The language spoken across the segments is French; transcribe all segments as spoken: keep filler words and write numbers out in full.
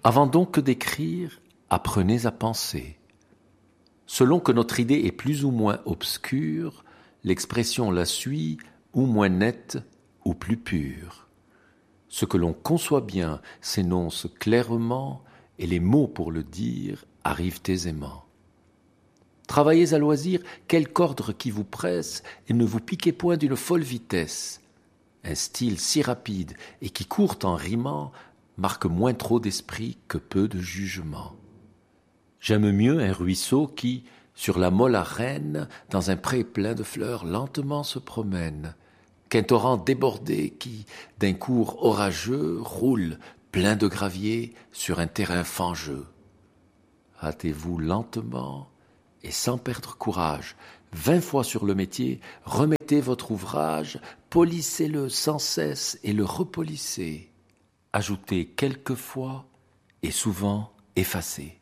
Avant donc que d'écrire, apprenez à penser. Selon que notre idée est plus ou moins obscure, l'expression la suit ou moins nette ou plus pure. Ce que l'on conçoit bien s'énonce clairement et les mots pour le dire arrivent aisément. Travaillez à loisir quelque ordre qui vous presse et ne vous piquez point d'une folle vitesse. Un style si rapide et qui court en rimant marque moins trop d'esprit que peu de jugement. J'aime mieux un ruisseau qui, sur la molle arène, dans un pré plein de fleurs lentement se promène, qu'un torrent débordé qui, d'un cours orageux, roule, plein de gravier, sur un terrain fangeux. Hâtez-vous lentement et sans perdre courage, vingt fois sur le métier, remettez votre ouvrage, polissez-le sans cesse et le repolissez. Ajoutez quelquefois et souvent effacez.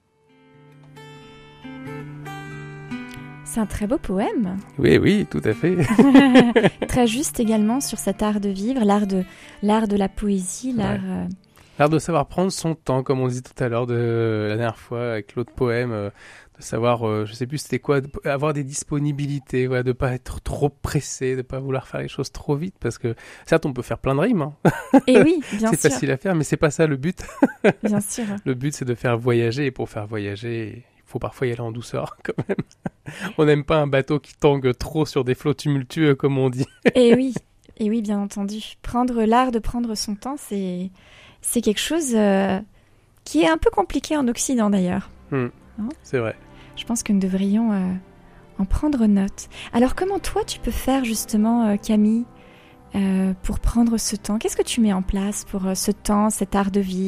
C'est un très beau poème. Oui, oui, tout à fait. Très juste également sur cet art de vivre, l'art de, l'art de la poésie, l'art... Ouais. Euh... L'art de savoir prendre son temps, comme on disait tout à l'heure de la dernière fois avec l'autre poème, euh, de savoir, euh, je sais plus c'était quoi, avoir des disponibilités, ouais, de pas être trop pressé, de pas vouloir faire les choses trop vite, parce que certes on peut faire plein de rimes, hein. Et oui, bien c'est sûr. facile à faire, mais c'est pas ça le but. Bien sûr. Le but c'est de faire voyager, et pour faire voyager, il faut parfois y aller en douceur quand même. On n'aime pas un bateau qui tangue trop sur des flots tumultueux, comme on dit. Et oui, et oui, bien entendu. Prendre l'art de prendre son temps, c'est c'est quelque chose euh, qui est un peu compliqué en Occident d'ailleurs. Mmh, hein c'est vrai. Je pense que nous devrions euh, en prendre note. Alors comment toi tu peux faire justement, euh, Camille, euh, pour prendre ce temps ? Qu'est-ce que tu mets en place pour euh, ce temps, cet art de vivre ?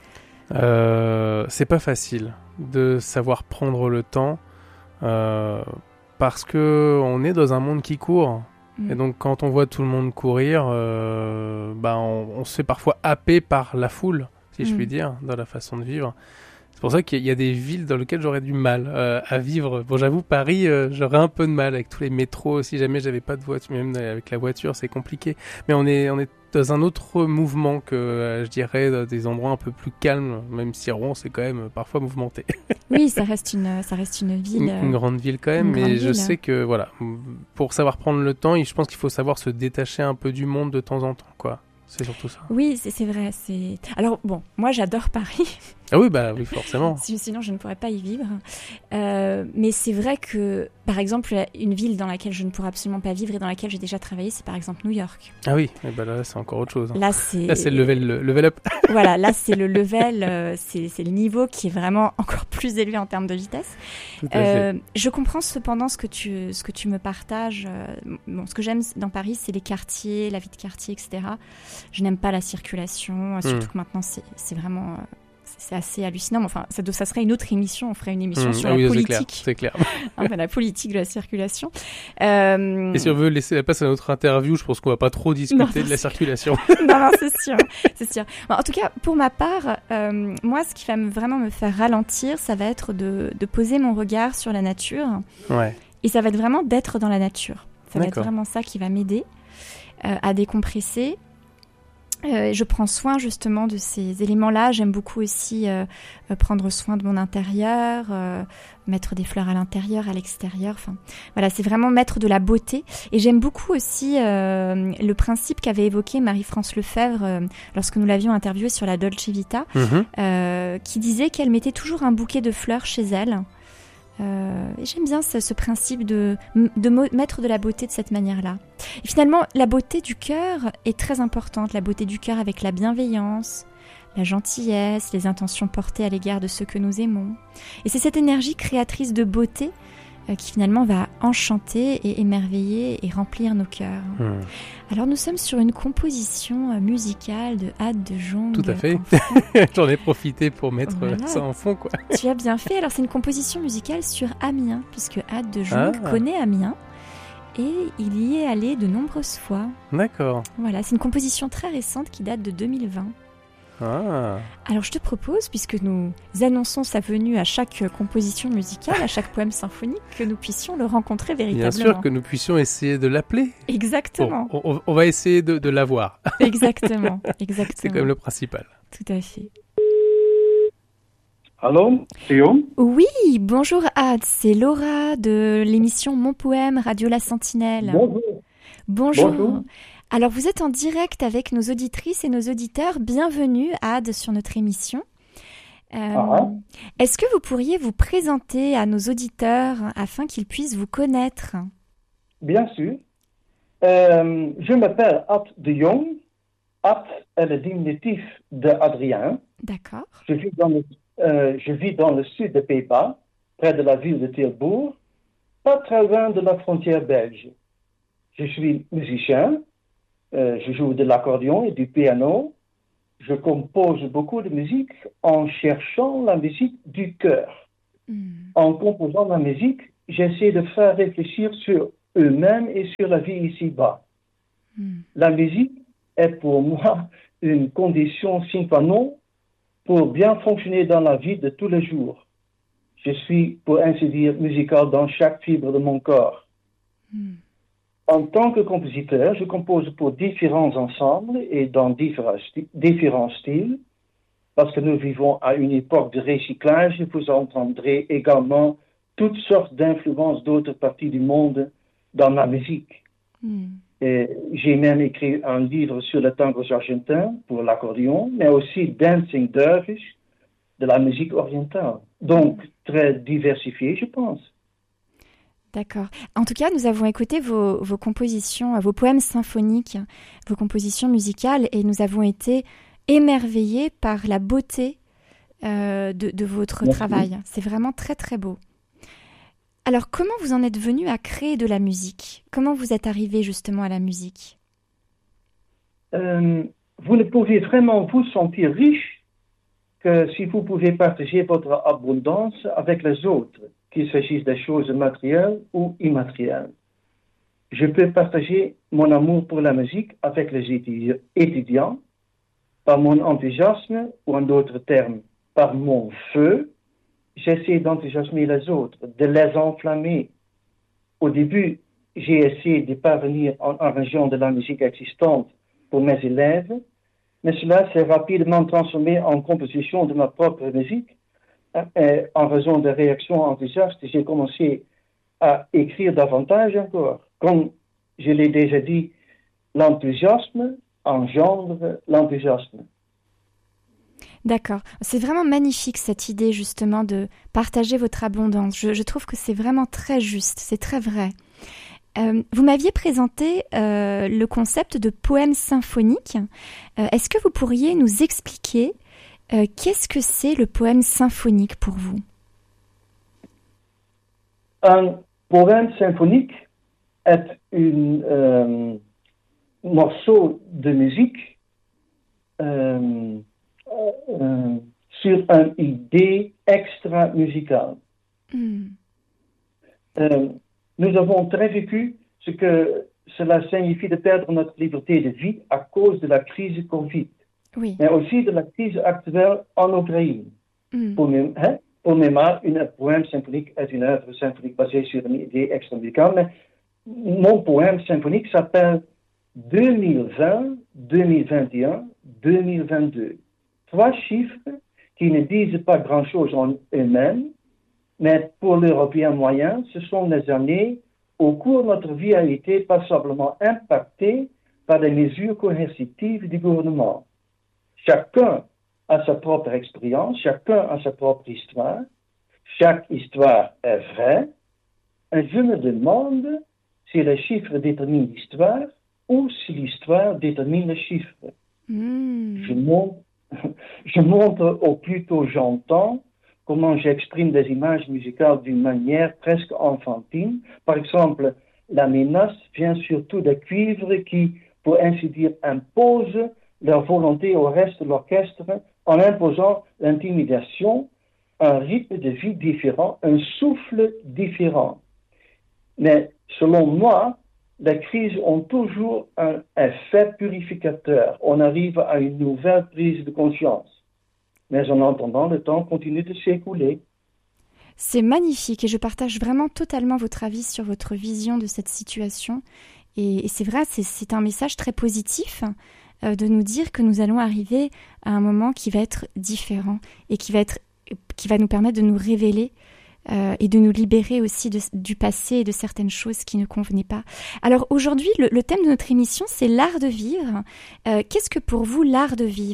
euh, C'est pas facile de savoir prendre le temps euh, parce que on est dans un monde qui court. Et donc quand on voit tout le monde courir, euh, bah on, on se fait parfois happer par la foule, si je mm. puis dire, dans la façon de vivre. C'est pour ça qu'il y a des villes dans lesquelles j'aurais du mal euh, à vivre. Bon, j'avoue, Paris, euh, j'aurais un peu de mal avec tous les métros. Si jamais j'avais pas de voiture, même avec la voiture, c'est compliqué. Mais on est, on est dans un autre mouvement que, euh, je dirais, dans des endroits un peu plus calmes. Même si Rouen, c'est quand même parfois mouvementé. Oui, ça reste une, ça reste une ville. Une, une grande ville quand même, mais je ville. sais que, voilà, pour savoir prendre le temps, je pense qu'il faut savoir se détacher un peu du monde de temps en temps, quoi. C'est surtout ça. Oui, c'est, c'est vrai. C'est... Alors, bon, moi, j'adore Paris. Ah oui, bah oui, forcément. Sinon, je ne pourrais pas y vivre. Euh, mais c'est vrai que, par exemple, une ville dans laquelle je ne pourrais absolument pas vivre et dans laquelle j'ai déjà travaillé, c'est par exemple New York. Ah oui, et bah là, c'est encore autre chose. Hein. Là, c'est... là, c'est le level, le level up. Voilà, là, c'est le level, euh, c'est, c'est le niveau qui est vraiment encore plus élevé en termes de vitesse. Tout à euh, fait. Je comprends cependant ce que tu, ce que tu me partages. Bon, ce que j'aime dans Paris, c'est les quartiers, la vie de quartier, et cetera. Je n'aime pas la circulation, surtout mmh. que maintenant, c'est, c'est vraiment... Euh, c'est assez hallucinant. Mais enfin, ça, ça serait une autre émission. On ferait une émission mmh, sur ah la oui, politique. C'est clair. C'est clair. Enfin, la politique de la circulation. Euh... Et si on veut laisser la place à notre interview, je pense qu'on va pas trop discuter non, de la circulation. non, non, c'est sûr. C'est sûr. Bon, en tout cas, pour ma part, euh, moi, ce qui va me, vraiment me faire ralentir, ça va être de, de poser mon regard sur la nature. Ouais. Et ça va être vraiment d'être dans la nature. Ça va D'accord. être vraiment ça qui va m'aider euh, à décompresser. Euh, je prends soin justement de ces éléments-là. J'aime beaucoup aussi euh, prendre soin de mon intérieur, euh, mettre des fleurs à l'intérieur, à l'extérieur. Enfin, voilà, c'est vraiment mettre de la beauté. Et j'aime beaucoup aussi euh, le principe qu'avait évoqué Marie-France Lefebvre euh, lorsque nous l'avions interviewée sur la Dolce Vita, mm-hmm. euh, qui disait qu'elle mettait toujours un bouquet de fleurs chez elle. Euh, et j'aime bien ce, ce principe de, de mo- mettre de la beauté de cette manière-là. Et finalement, la beauté du cœur est très importante. La beauté du cœur avec la bienveillance, la gentillesse, les intentions portées à l'égard de ceux que nous aimons. Et c'est cette énergie créatrice de beauté euh, qui finalement va enchanter et émerveiller et remplir nos cœurs. Mmh. Alors nous sommes sur une composition euh, musicale de Hâte de Jongle. Tout à fait. J'en ai profité pour mettre voilà. ça en fond, quoi. Tu as bien fait. Alors c'est une composition musicale sur Amiens, puisque Hâte de Jongle ah. connaît Amiens. Et il y est allé de nombreuses fois. D'accord. Voilà, c'est une composition très récente qui date de deux mille vingt. Ah. Alors je te propose, puisque nous annonçons sa venue à chaque composition musicale, à chaque poème symphonique, que nous puissions le rencontrer véritablement. Bien sûr que nous puissions essayer de l'appeler. Exactement. Bon, on, on va essayer de, de l'avoir. Exactement, exactement. C'est quand même le principal. Tout à fait. Allô, Théo? Oui, bonjour Ad, c'est Laura de l'émission Mon Poème, Radio La Sentinelle. Bonjour. Bonjour. Bonjour. Alors vous êtes en direct avec nos auditrices et nos auditeurs. Bienvenue Ad sur notre émission. Euh, Ah. Est-ce que vous pourriez vous présenter à nos auditeurs afin qu'ils puissent vous connaître? Bien sûr. Euh, je m'appelle Ad de Jong. Ad est le diminutif de Adrien. D'accord. Je vis dans le, euh, je vis dans le sud des Pays-Bas, près de la ville de Tilbourg, pas très loin de la frontière belge. Je suis musicien. Euh, je joue de l'accordéon et du piano. Je compose beaucoup de musique en cherchant la musique du cœur. Hmm. En composant la musique, j'essaie de faire réfléchir sur eux-mêmes et sur la vie ici-bas. Hmm. La musique est pour moi une condition sine qua non pour bien fonctionner dans la vie de tous les jours. Je suis, pour ainsi dire, musical dans chaque fibre de mon corps. Hmm. En tant que compositeur, je compose pour différents ensembles et dans différents, sti- différents styles, parce que nous vivons à une époque de recyclage. Vous entendrez également toutes sortes d'influences d'autres parties du monde dans la musique. Hmm. Et j'ai même écrit un livre sur le tango argentin pour l'accordéon, mais aussi Dancing Dervish, de la musique orientale. Donc, très diversifié, je pense. D'accord. En tout cas, nous avons écouté vos, vos compositions, vos poèmes symphoniques, vos compositions musicales, et nous avons été émerveillés par la beauté euh, de, de votre Merci. travail. C'est vraiment très très beau. Alors, comment vous en êtes venu à créer de la musique? Comment vous êtes arrivé justement à la musique? Euh, vous ne pouvez vraiment vous sentir riche que si vous pouvez partager votre abondance avec les autres, qu'il s'agisse des choses matérielles ou immatérielles. Je peux partager mon amour pour la musique avec les étudi- étudiants par mon enthousiasme, ou en d'autres termes, par mon feu. J'essaie d'enthousiasmer les autres, de les enflammer. Au début, j'ai essayé de parvenir en arrangeant de la musique existante pour mes élèves, mais cela s'est rapidement transformé en composition de ma propre musique. Et en raison de réactions enthousiastes, j'ai commencé à écrire davantage encore. Comme je l'ai déjà dit, l'enthousiasme engendre l'enthousiasme. D'accord. C'est vraiment magnifique cette idée justement de partager votre abondance. Je, je trouve que c'est vraiment très juste, c'est très vrai. Euh, vous m'aviez présenté euh, le concept de poème symphonique. Euh, est-ce que vous pourriez nous expliquer euh, qu'est-ce que c'est le poème symphonique pour vous? Un poème symphonique est un euh, morceau de musique euh, euh, sur une idée extra-musicale. Mm. Euh, nous avons très vécu ce que cela signifie de perdre notre liberté de vie à cause de la crise Covid, Oui. mais aussi de la crise actuelle en Ukraine. Mm. Pour, mé- hein, pour mémoire, un poème symphonique est une œuvre symphonique basée sur une idée extra-musicale, mais mon poème symphonique s'appelle deux mille vingt, deux mille vingt et un, deux mille vingt-deux. Trois chiffres qui ne disent pas grand-chose en eux-mêmes, mais pour l'Européen moyen, ce sont les années au cours de notre vie a été passablement impactée par les mesures coercitives du gouvernement. Chacun a sa propre expérience, chacun a sa propre histoire, chaque histoire est vraie, et je me demande si les chiffres déterminent l'histoire ou si l'histoire détermine les chiffres. Mm. Je montre, je montre, ou plutôt j'entends, comment j'exprime des images musicales d'une manière presque enfantine. Par exemple, la menace vient surtout des cuivres qui, pour ainsi dire, imposent leur volonté au reste de l'orchestre en imposant l'intimidation, un rythme de vie différent, un souffle différent. Mais selon moi, les crises ont toujours un effet purificateur. On arrive à une nouvelle prise de conscience. Mais en attendant, le temps continue de s'écouler. C'est magnifique et je partage vraiment totalement votre avis sur votre vision de cette situation. Et, et c'est vrai, c'est, c'est un message très positif euh, de nous dire que nous allons arriver à un moment qui va être différent et qui va être qui va nous permettre de nous révéler euh, et de nous libérer aussi de, du passé et de certaines choses qui ne convenaient pas. Alors aujourd'hui, le, le thème de notre émission, c'est l'art de vivre. Euh, qu'est-ce que pour vous l'art de vivre ?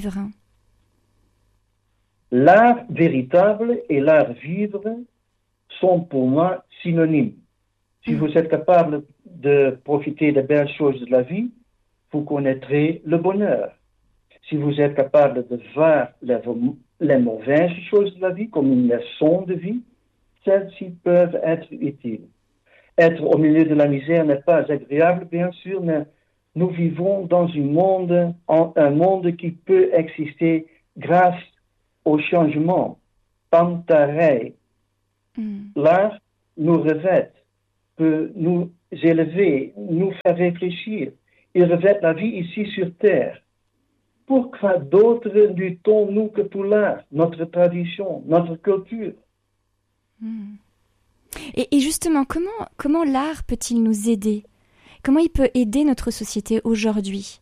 L'art véritable et l'art vivre sont pour moi synonymes. Si mmh. vous êtes capable de profiter des belles choses de la vie, vous connaîtrez le bonheur. Si vous êtes capable de voir les, les mauvaises choses de la vie comme une leçon de vie, celles-ci peuvent être utiles. Être au milieu de la misère n'est pas agréable, bien sûr, mais nous vivons dans un monde, un monde qui peut exister grâce au changement. Pantarei. Mm. L'art nous revêt, peut nous élever, nous faire réfléchir. Il revêt la vie ici sur Terre. Pourquoi d'autres luttons-nous que pour l'art, notre tradition, notre culture? Mm. Et, et justement, comment, comment l'art peut-il nous aider? Comment il peut aider notre société aujourd'hui?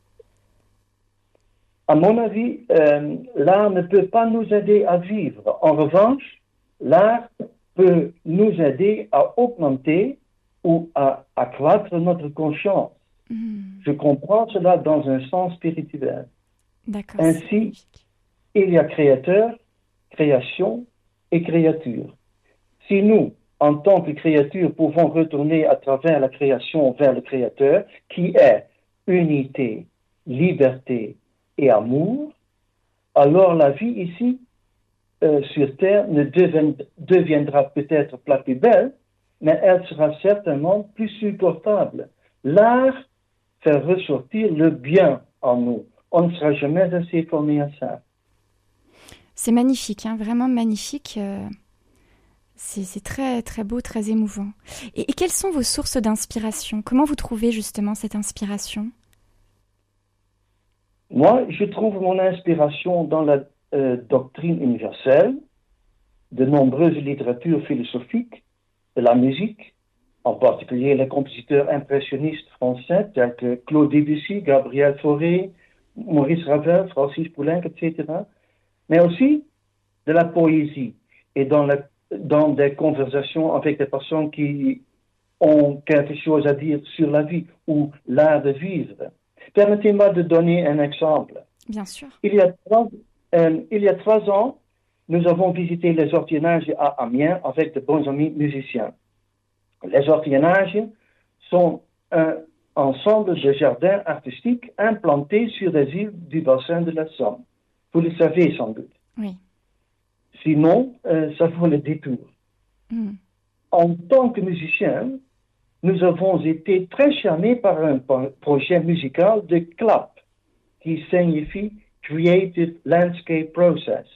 À mon avis, euh, l'art ne peut pas nous aider à vivre. En revanche, l'art peut nous aider à augmenter ou à accroître notre conscience. Mmh. Je comprends cela dans un sens spirituel. D'accord, ainsi, il y a créateur, création et créature. Si nous, en tant que créature, pouvons retourner à travers la création vers le créateur, qui est unité, liberté et amour, alors la vie ici, euh, sur Terre, ne devien, deviendra peut-être pas plus belle, mais elle sera certainement plus supportable. L'art fait ressortir le bien en nous. On ne sera jamais assez formé à ça. C'est magnifique, hein, vraiment magnifique. Euh, c'est, c'est très, très beau, très émouvant. Et, et quelles sont vos sources d'inspiration? Comment vous trouvez justement cette inspiration? Moi, je trouve mon inspiration dans la euh, doctrine universelle, de nombreuses littératures philosophiques, de la musique, en particulier les compositeurs impressionnistes français tels que Claude Debussy, Gabriel Fauré, Maurice Ravel, Francis Poulenc, et cetera, mais aussi de la poésie et dans, la, dans des conversations avec des personnes qui ont quelque chose à dire sur la vie ou l'art de vivre. Permettez-moi de donner un exemple. Bien sûr. Il y a trois, euh, il y a trois ans, nous avons visité les orthinages à Amiens avec de bons amis musiciens. Les orthinages sont un ensemble de jardins artistiques implantés sur des îles du bassin de la Somme. Vous le savez sans doute. Oui. Sinon, euh, ça vaut le détour. Mm. En tant que musicien, nous avons été très charmés par un projet musical de C L A P, qui signifie Creative Landscape Process.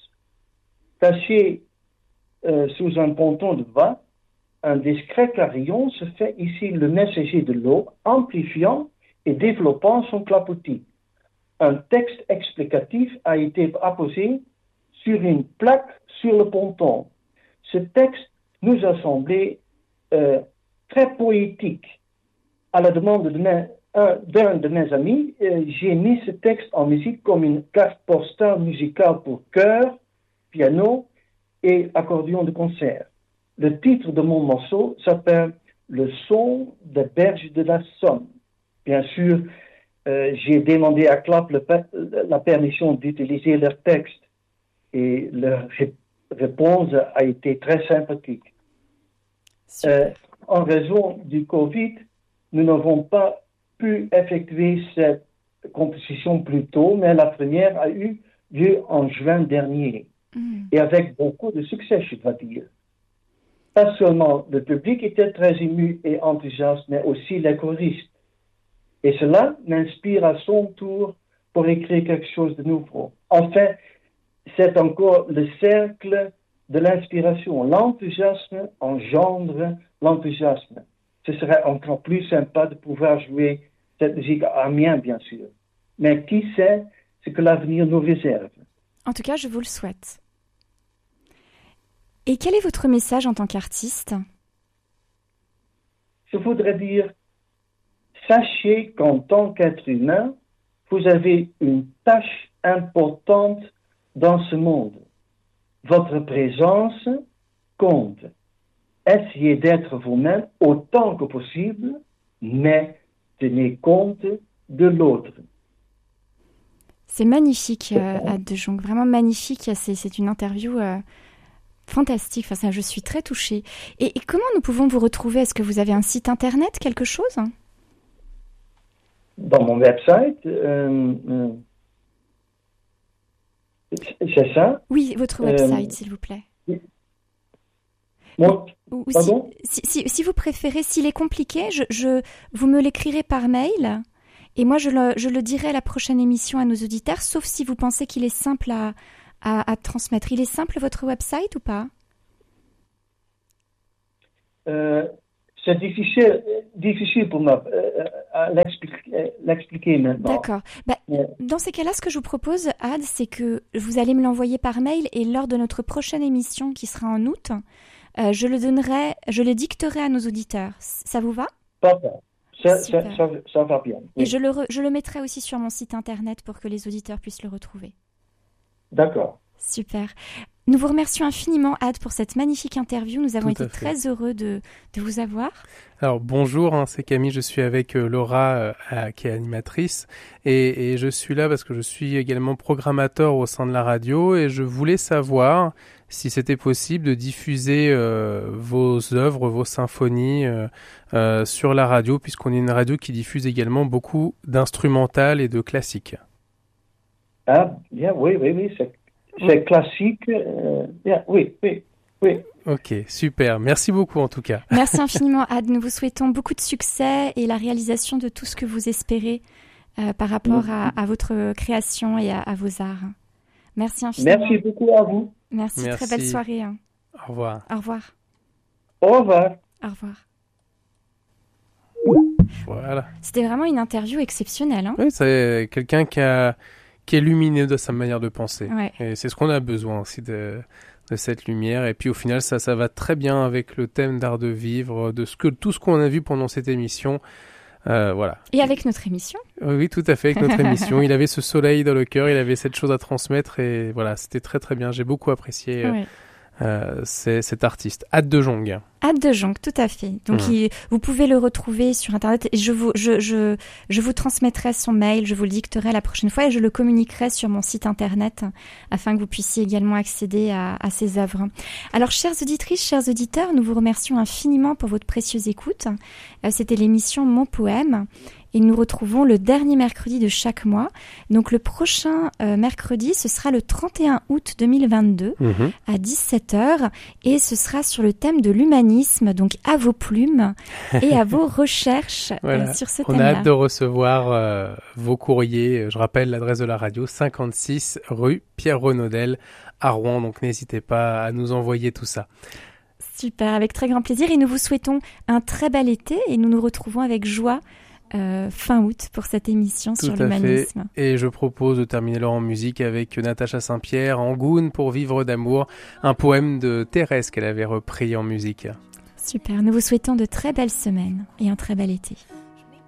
Caché euh, sous un ponton de bois, un discret carillon se fait ici le messager de l'eau, amplifiant et développant son clapotis. Un texte explicatif a été apposé sur une plaque sur le ponton. Ce texte nous a semblé euh, très poétique. À la demande de mes, un, d'un de mes amis, euh, j'ai mis ce texte en musique comme une carte postale musicale pour chœur, piano et accordéon de concert. Le titre de mon morceau s'appelle « Le son des berges de la Somme ». Bien sûr, euh, j'ai demandé à C L A P le, la permission d'utiliser leur texte et leur ré- réponse a été très sympathique. Euh, en raison du Covid, nous n'avons pas pu effectuer cette composition plus tôt, mais la première a eu lieu en juin dernier, mmh. et avec beaucoup de succès, je dois dire. Pas seulement le public était très ému et enthousiaste, mais aussi les choristes. Et cela m'inspire à son tour pour écrire quelque chose de nouveau. Enfin, c'est encore le cercle de l'inspiration. L'enthousiasme engendre l'enthousiasme. Ce serait encore plus sympa de pouvoir jouer cette musique à Amiens, bien sûr. Mais qui sait ce que l'avenir nous réserve? En tout cas, je vous le souhaite. Et quel est votre message en tant qu'artiste? Je voudrais dire, sachez qu'en tant qu'être humain, vous avez une tâche importante dans ce monde. votre présence compte. Essayez d'être vous-même autant que possible, mais tenez compte de l'autre. C'est magnifique, euh, Ad de Jong, vraiment magnifique. C'est, c'est une interview euh, fantastique. Enfin, ça, je suis très touchée. Et, et comment nous pouvons vous retrouver? Est-ce que vous avez un site internet, quelque chose? Dans mon website, euh, euh, c'est ça? Oui, votre website, euh, s'il vous plaît. Moi, ou, ou pardon si, si, si vous préférez, s'il est compliqué, je, je, vous me l'écrirez par mail. Et moi, je le, je le dirai à la prochaine émission à nos auditeurs, sauf si vous pensez qu'il est simple à, à, à transmettre. Il est simple, votre website, ou pas? euh, C'est difficile, difficile pour moi euh, à l'expliquer, l'expliquer maintenant. D'accord. Bah, ouais. Dans ces cas-là, ce que je vous propose, Ad, c'est que vous allez me l'envoyer par mail et lors de notre prochaine émission, qui sera en août, euh, je le donnerai, je le dicterai à nos auditeurs. Ça vous va? Parfait. Ça, ça, ça, ça va bien. Oui. Et je le, re, je le mettrai aussi sur mon site internet pour que les auditeurs puissent le retrouver. D'accord. Super. Nous vous remercions infiniment, Ad, pour cette magnifique interview. Nous avons Tout été très heureux de, de vous avoir. Alors bonjour, hein, c'est Camille, je suis avec euh, Laura euh, à, qui est animatrice et, et je suis là parce que je suis également programmateur au sein de la radio et je voulais savoir si c'était possible de diffuser euh, vos œuvres, vos symphonies euh, euh, sur la radio, puisqu'on est une radio qui diffuse également beaucoup d'instrumental et de classiques. Ah, bien, oui, oui, oui, c'est, c'est classique. Euh, bien, oui, oui, oui. Ok, super. Merci beaucoup en tout cas. Merci infiniment, Ad. Nous vous souhaitons beaucoup de succès et la réalisation de tout ce que vous espérez euh, par rapport à, à votre création et à, à vos arts. Merci infiniment. Merci beaucoup à vous. Merci, Merci. très belle soirée. Au revoir. Au revoir. Au revoir. Au revoir. Voilà. C'était vraiment une interview exceptionnelle. Hein. Oui, c'est quelqu'un qui, a, qui est lumineux de sa manière de penser. Ouais. Et c'est ce qu'on a besoin aussi de, de cette lumière. Et puis au final, ça, ça va très bien avec le thème d'art de vivre, de ce que, tout ce qu'on a vu pendant cette émission. Euh, voilà. Et avec notre émission. Oui, tout à fait, avec notre émission. Il avait ce soleil dans le cœur, il avait cette chose à transmettre et voilà, c'était très très bien. J'ai beaucoup apprécié euh, ouais. euh, c'est, cet artiste. Ad de Jong. Ad de Jong, tout à fait. Donc mmh. il, vous pouvez le retrouver sur Internet et je vous, je, je, je vous transmettrai son mail, je vous le dicterai la prochaine fois et je le communiquerai sur mon site Internet afin que vous puissiez également accéder à, à ses œuvres. Alors, chères auditrices, chers auditeurs, nous vous remercions infiniment pour votre précieuse écoute. Euh, c'était l'émission Mon Poème. Et nous retrouvons le dernier mercredi de chaque mois. Donc le prochain euh, mercredi, ce sera le trente et un août deux mille vingt-deux mmh. à dix-sept heures. Et ce sera sur le thème de l'humanisme. Donc à vos plumes et à vos recherches voilà. euh, sur ce On thème-là. On a hâte de recevoir euh, vos courriers. Je rappelle l'adresse de la radio, cinquante-six rue Pierre Renaudel à Rouen. Donc n'hésitez pas à nous envoyer tout ça. Super, avec très grand plaisir. Et nous vous souhaitons un très bel été. Et nous nous retrouvons avec joie Euh, fin août pour cette émission Tout sur à l'humanisme. Fait. Et je propose de terminer l'heure en musique avec Natacha Saint-Pierre, Angoune pour vivre d'amour, un poème de Thérèse qu'elle avait repris en musique. Super, nous vous souhaitons de très belles semaines et un très bel été.